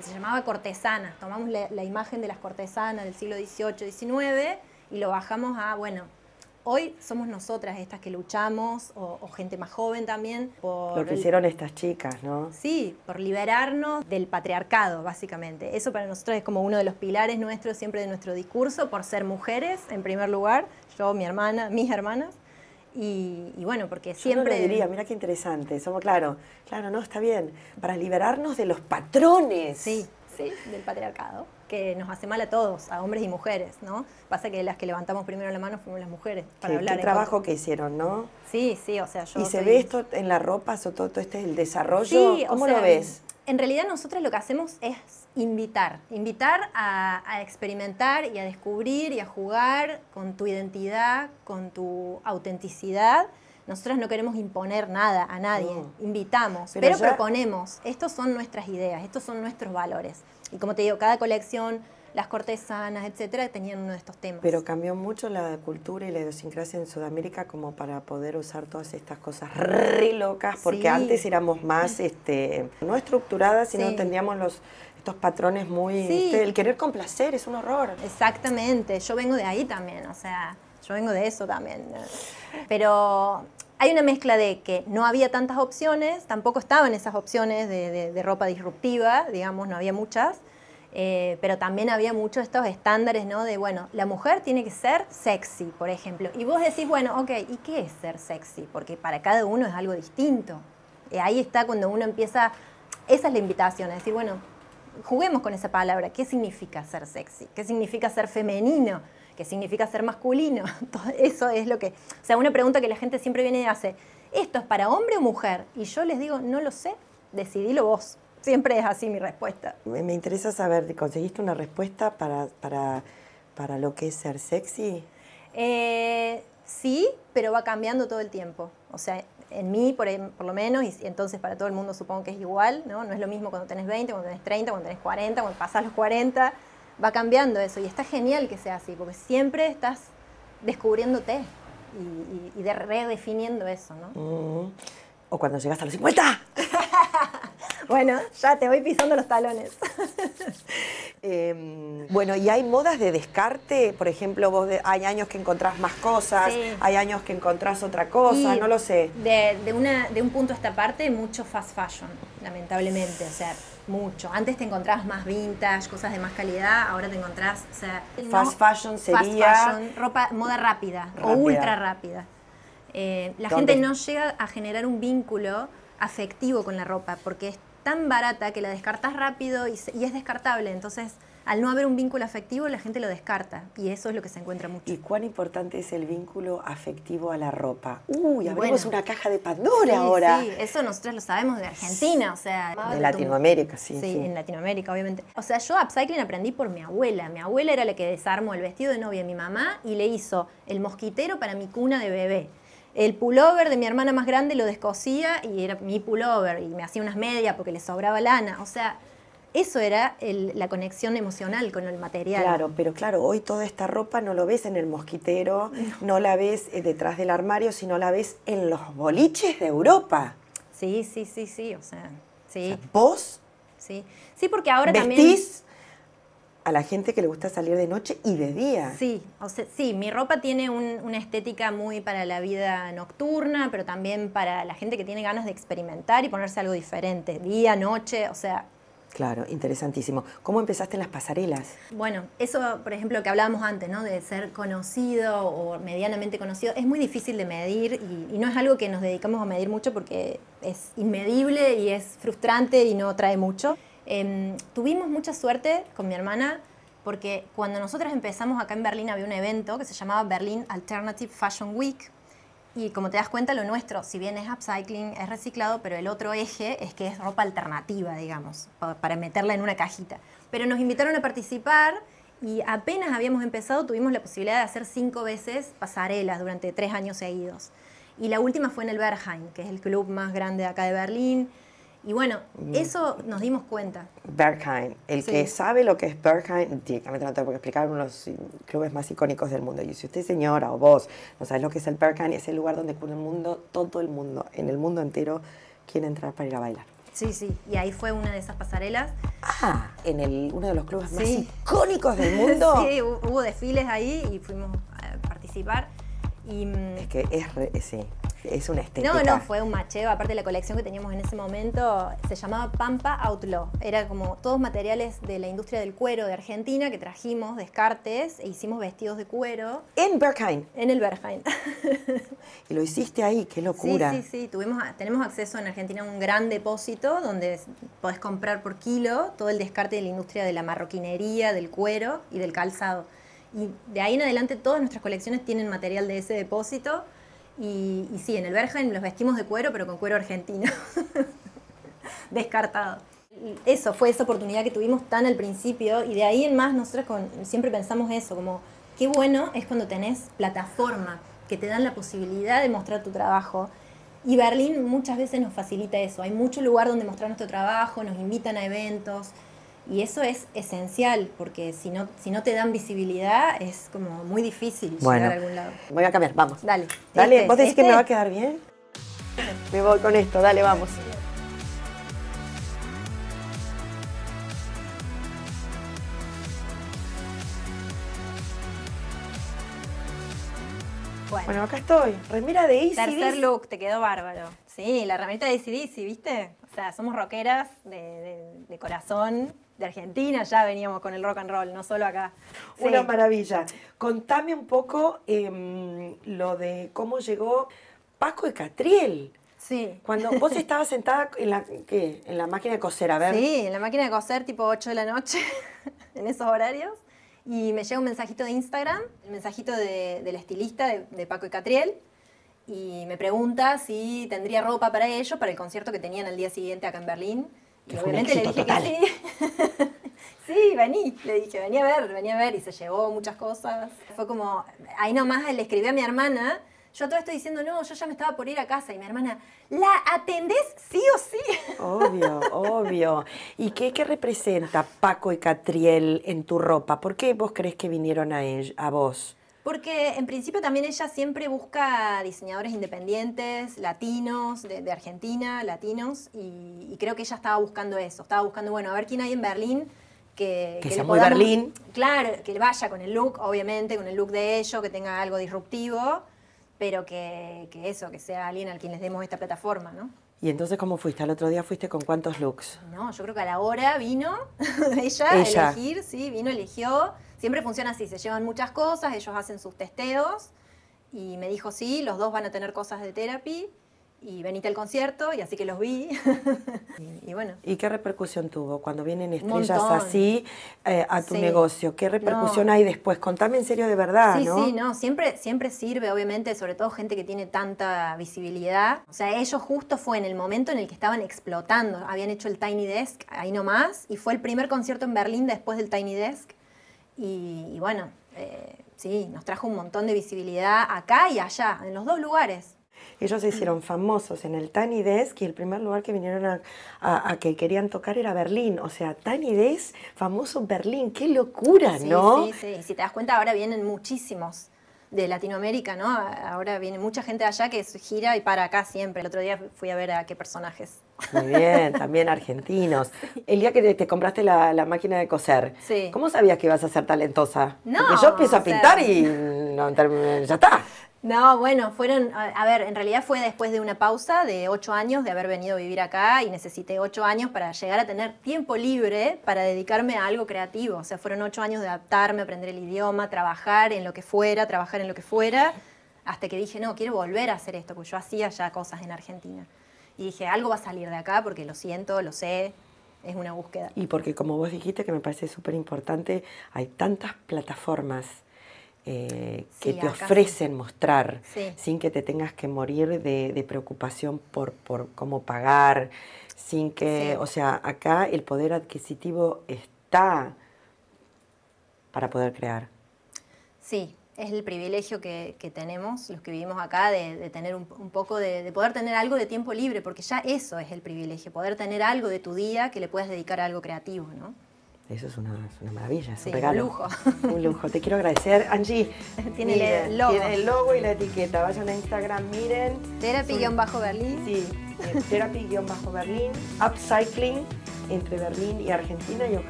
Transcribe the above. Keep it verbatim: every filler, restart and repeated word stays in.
que se llamaba Cortesanas. Tomamos la, la imagen de las cortesanas del siglo dieciocho, diecinueve y lo bajamos a, bueno, hoy somos nosotras estas que luchamos, o, o gente más joven también, por... Lo que hicieron estas chicas, ¿no? Sí, por liberarnos del patriarcado, básicamente. Eso para nosotros es como uno de los pilares nuestros, siempre de nuestro discurso, por ser mujeres, en primer lugar, yo, mi hermana, mis hermanas, y, y bueno, porque siempre... Yo no lo diría, mira qué interesante, somos, claro, claro, no, está bien, para liberarnos de los patrones. Sí, sí, del patriarcado, que nos hace mal a todos, a hombres y mujeres, ¿no? Pasa que las que levantamos primero la mano fuimos las mujeres, para Qué, hablar. qué trabajo contra. Que hicieron, ¿no? Sí, sí, o sea, yo ¿Y se soy... ve esto en la ropa, todo, todo este el desarrollo? Sí, ¿Cómo o sea, lo ves? En realidad nosotros lo que hacemos es invitar, invitar a, a experimentar y a descubrir y a jugar con tu identidad, con tu autenticidad. Nosotros no queremos imponer nada a nadie, no. invitamos, pero, pero ya... proponemos. Estos son nuestras ideas, estos son nuestros valores. Y como te digo, cada colección, las cortesanas, etcétera, tenían uno de estos temas. Pero cambió mucho la cultura y la idiosincrasia en Sudamérica como para poder usar todas estas cosas re locas, porque sí. antes éramos más, este, no estructuradas, sino sí. teníamos los... estos patrones muy... Sí. Este, el querer complacer es un horror. Exactamente, yo vengo de ahí también, o sea, yo vengo de eso también. Pero hay una mezcla de que no había tantas opciones, tampoco estaban esas opciones de, de, de ropa disruptiva, digamos, no había muchas, eh, pero también había muchos estos estándares, ¿no? De, bueno, la mujer tiene que ser sexy, por ejemplo. Y vos decís, bueno, ok, ¿y qué es ser sexy? Porque para cada uno es algo distinto. Y ahí está cuando uno empieza, esa es la invitación, es decir, bueno, juguemos con esa palabra. ¿Qué significa ser sexy? ¿Qué significa ser femenino? ¿Qué significa ser masculino? Todo eso es lo que... O sea, una pregunta que la gente siempre viene y hace, ¿esto es para hombre o mujer? Y yo les digo, no lo sé, decidilo vos. Siempre es así mi respuesta. Me, me interesa saber, ¿conseguiste una respuesta para, para, para lo que es ser sexy? Eh, sí, pero va cambiando todo el tiempo. O sea, en mí, por, por lo menos, y entonces para todo el mundo supongo que es igual, ¿no? No es lo mismo cuando tenés veinte, cuando tenés treinta, cuando tenés cuarenta, cuando pasás los cuarenta. Va cambiando eso y está genial que sea así, porque siempre estás descubriéndote y, y, y de redefiniendo eso, ¿no? Mm. O cuando llegas a los cincuenta. Bueno, ya te voy pisando los talones. eh, bueno, y hay modas de descarte, por ejemplo, vos de, hay años que encontrás más cosas, sí. hay años que encontrás otra cosa, y no lo sé. De, de, una, de un punto a esta parte, mucho fast fashion, lamentablemente, o sea, mucho. Antes te encontrabas más vintage, cosas de más calidad, ahora te encontrás, o sea... Fast no, fashion sería... Fast fashion, ropa, moda rápida, rápida. o ultra rápida. Eh, la gente no llega a generar un vínculo afectivo con la ropa, porque es tan barata que la descartas rápido y, se, y es descartable. Entonces, al no haber un vínculo afectivo, la gente lo descarta. Y eso es lo que se encuentra mucho. ¿Y cuán importante es el vínculo afectivo a la ropa? Uy, abrimos bueno, una caja de Pandora sí, ahora. Sí, eso nosotros lo sabemos de Argentina, o sea... De Latinoamérica, sí, sí. Sí, en Latinoamérica, obviamente. O sea, yo upcycling aprendí por mi abuela. Mi abuela era la que desarmó el vestido de novia de mi mamá y le hizo el mosquitero para mi cuna de bebé. El pullover de mi hermana más grande lo descosía y era mi pullover y me hacía unas medias porque le sobraba lana. O sea, eso era el, la conexión emocional con el material. Claro, pero claro, hoy toda esta ropa no lo ves en el mosquitero, no, no la ves detrás del armario, sino la ves en los boliches de Europa. Sí, sí, sí, sí, o sea, sí. O sea, ¿vos? Sí, sí, porque ahora ¿vestís también... a la gente que le gusta salir de noche y de día? Sí, o sea, sí, mi ropa tiene un, una estética muy para la vida nocturna, pero también para la gente que tiene ganas de experimentar y ponerse algo diferente, día, noche, o sea... Claro, interesantísimo. ¿Cómo empezaste en las pasarelas? Bueno, eso, por ejemplo, que hablábamos antes, ¿no? De ser conocido o medianamente conocido, es muy difícil de medir y, y no es algo que nos dedicamos a medir mucho porque es inmedible y es frustrante y no trae mucho. Eh, tuvimos mucha suerte con mi hermana porque cuando nosotras empezamos acá en Berlín había un evento que se llamaba Berlin Alternative Fashion Week y como te das cuenta lo nuestro, si bien es upcycling, es reciclado, pero el otro eje es que es ropa alternativa, digamos, para meterla en una cajita. Pero nos invitaron a participar y apenas habíamos empezado tuvimos la posibilidad de hacer cinco veces pasarelas durante tres años seguidos. Y la última fue en el Berghain, que es el club más grande de acá de Berlín. Y bueno, eso nos dimos cuenta. Berghain. El sí. que sabe lo que es Berghain, directamente no tengo que explicar, uno de los clubes más icónicos del mundo. Y si usted, señora, o vos, no sabes lo que es el Berghain, es el lugar donde el mundo, todo el mundo, en el mundo entero, quiere entrar para ir a bailar. Sí, sí, y ahí fue una de esas pasarelas. Ah, en el, uno de los clubes sí. más icónicos del mundo. Sí, hubo desfiles ahí y fuimos a participar. Y, es que es, re, sí, es una estética. No, no, fue un macheo. Aparte, la colección que teníamos en ese momento se llamaba Pampa Outlaw. Era como todos materiales de la industria del cuero de Argentina que trajimos, descartes, e hicimos vestidos de cuero. En Berghain. En el Berghain. Y lo hiciste ahí, qué locura. Sí, sí, sí. Tuvimos, tenemos acceso en Argentina a un gran depósito donde podés comprar por kilo todo el descarte de la industria de la marroquinería, del cuero y del calzado. Y de ahí en adelante todas nuestras colecciones tienen material de ese depósito. Y, y sí, en el Berghain los vestimos de cuero, pero con cuero argentino. Descartado. Eso fue esa oportunidad que tuvimos tan al principio. Y de ahí en más nosotros con, siempre pensamos eso, como qué bueno es cuando tenés plataforma, que te dan la posibilidad de mostrar tu trabajo. Y Berlín muchas veces nos facilita eso. Hay mucho lugar donde mostrar nuestro trabajo, nos invitan a eventos. Y eso es esencial, porque si no, si no te dan visibilidad, es como muy difícil bueno, llegar a algún lado. Voy a cambiar, vamos. Dale. Dale, este, ¿vos decís este? que me va a quedar bien? Me voy con esto, dale, vamos. Bueno, bueno, acá estoy. Remera de A C/D C. tercer look, te quedó bárbaro. Sí, la remerita de A C D C, ¿viste? O sea, somos rockeras de, de, de corazón, de Argentina, ya veníamos con el rock and roll, no solo acá. Sí. Una maravilla. Contame un poco eh, lo de cómo llegó Paco y Catriel. Sí. Cuando vos estabas sentada en la, ¿qué? En la máquina de coser, a ver. Sí, en la máquina de coser tipo ocho de la noche, en esos horarios. Y me llega un mensajito de Instagram, el mensajito de, del estilista de, de Paco y Catriel, y me pregunta si tendría ropa para ellos, para el concierto que tenían al día siguiente acá en Berlín. Y obviamente le dije total. que sí. Sí, vení, le dije, vení a ver, vení a ver, y se llevó muchas cosas. Fue como, ahí nomás le escribí a mi hermana, yo todo esto diciendo, no, yo ya me estaba por ir a casa, y mi hermana, ¿la atendés sí o sí? Obvio, obvio. ¿Y qué, qué representa Paco y Catriel en tu ropa? ¿Por qué vos crees que vinieron a, ella, a vos? Porque en principio también ella siempre busca diseñadores independientes, latinos, de, de Argentina, latinos, y, y creo que ella estaba buscando eso, estaba buscando, bueno, a ver quién hay en Berlín que, que, que sea le muy podamos, Berlín. Claro, que vaya con el look, obviamente, con el look de ellos, que tenga algo disruptivo, pero que, que eso, que sea alguien al quien les demos esta plataforma, ¿no? ¿Y entonces cómo fuiste? ¿Al otro día fuiste con cuántos looks? No, yo creo que a la hora vino ella, ella. a elegir, sí, vino, eligió. Siempre funciona así, se llevan muchas cosas, ellos hacen sus testeos y me dijo, sí, los dos van a tener cosas de therapy y venite al concierto, y así que los vi. y, y bueno. ¿Y qué repercusión tuvo cuando vienen Un estrellas montón. así eh, a tu Sí. negocio? ¿Qué repercusión No. hay después? Contame en serio de verdad, Sí, ¿no? sí, no, siempre, siempre sirve, obviamente, sobre todo gente que tiene tanta visibilidad. O sea, ellos justo fue en el momento en el que estaban explotando. Habían hecho el Tiny Desk ahí nomás, y fue el primer concierto en Berlín después del Tiny Desk. Y, y bueno, eh, sí, nos trajo un montón de visibilidad acá y allá, en los dos lugares. Ellos se hicieron famosos en el Tiny Desk y el primer lugar que vinieron a, a, a que querían tocar era Berlín. O sea, Tiny Desk, famoso en Berlín. ¡Qué locura!, Sí, ¿no? sí, sí. Y si te das cuenta, ahora vienen muchísimos de Latinoamérica, ¿no? Ahora viene mucha gente de allá que gira y para acá siempre. El otro día fui a ver a qué personajes. Muy bien, también argentinos. El día que te, te compraste la, la máquina de coser, Sí. ¿cómo sabías que ibas a ser talentosa? No, Porque yo empiezo a o sea- pintar y no, term- ya está. No, bueno, fueron, a a ver, en realidad fue después de una pausa de ocho años de haber venido a vivir acá y necesité ocho años para llegar a tener tiempo libre para dedicarme a algo creativo. O sea, fueron ocho años de adaptarme, aprender el idioma, trabajar en lo que fuera, trabajar en lo que fuera, hasta que dije, no, quiero volver a hacer esto, porque yo hacía ya cosas en Argentina. Y dije, algo va a salir de acá porque lo siento, lo sé, es una búsqueda. Y porque como vos dijiste, que me parece súper importante, hay tantas plataformas eh, que Sí, te acá ofrecen mostrar Sí. sin que te tengas que morir de, de preocupación por, por cómo pagar, sin que, Sí. o sea, acá el poder adquisitivo está para poder crear. Sí, es el privilegio que, que tenemos, los que vivimos acá, de, de tener un, un poco de, de poder tener algo de tiempo libre, porque ya eso es el privilegio, poder tener algo de tu día que le puedas dedicar a algo creativo, ¿no? Eso es una, es una maravilla, es sí, un regalo. Un lujo. Un lujo. Te quiero agradecer. Angie, tiene miren, el logo. Tiene el logo y la etiqueta. Vayan a Instagram, miren. Therapy-Berlin. Sí, Therapy-Berlin, Upcycling entre Berlín y Argentina y ojalá